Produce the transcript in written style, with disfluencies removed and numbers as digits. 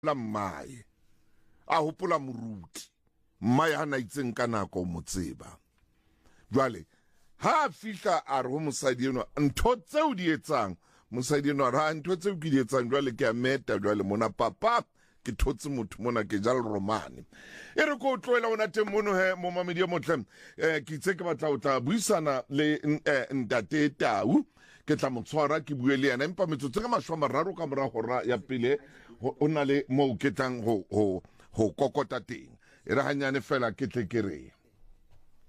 la mmae a hopola moruti mmae ha na itseng ka nako mo tseba jwale ha fihla a re ho mosadi eno ntho tseo di etsang mosadi eno a re ntho tseo ke di etsang jwale ke a meta jwale mona papa ke thotse motho mona ke jal romane e re ko tloela ona teng mono he mo mamedi motlem ke itse ke batla o tla buisana le ntate Tau ke tla mo tshwara ke bue le yena empa metsotso ka 30 ka mora hora ya pele o na le mo ke tlang ho kokota teng e re hanyane fela ke tle ke re